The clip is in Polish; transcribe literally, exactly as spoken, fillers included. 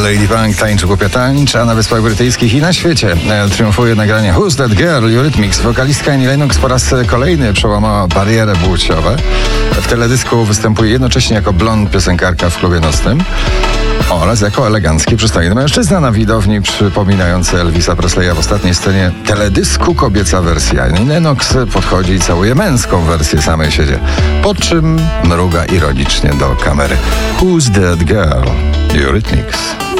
Lady Punk tańczy głupia tańcza na Wyspach Brytyjskich i na świecie. Triumfuje nagranie Who's That Girl? Eurythmics. Wokalistka Annie Lennox po raz kolejny przełamała bariery płciowe. W teledysku występuje jednocześnie jako blond piosenkarka w klubie nocnym oraz jako elegancki, przystojny mężczyzna na widowni przypominający Elvisa Presleya w ostatniej scenie teledysku. Kobieca wersja Annie Lennox podchodzi i całuje męską wersję samej siebie, po czym mruga ironicznie do kamery. Who's That Girl? Eurythmics.